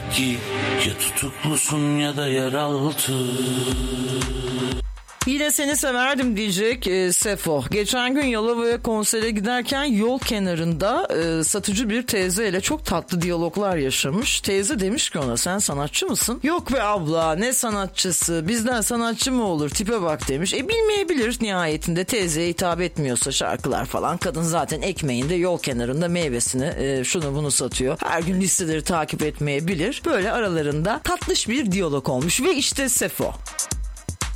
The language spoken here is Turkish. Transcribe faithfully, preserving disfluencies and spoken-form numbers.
ki ya tutuklusun ya da yeraltı. Yine seni severdim diyecek e, Sefo. Geçen gün Yalova'ya konsere giderken yol kenarında e, satıcı bir teyzeyle çok tatlı diyaloglar yaşamış. Teyze demiş ki ona, sen sanatçı mısın? Yok be abla, ne sanatçısı, bizden sanatçı mı olur, tipe bak demiş. E bilmeyebilir, nihayetinde teyzeye hitap etmiyorsa şarkılar falan. Kadın zaten ekmeğinde yol kenarında meyvesini e, şunu bunu satıyor. Her gün listeleri takip etmeyebilir. Böyle aralarında tatlış bir diyalog olmuş ve işte Sefo.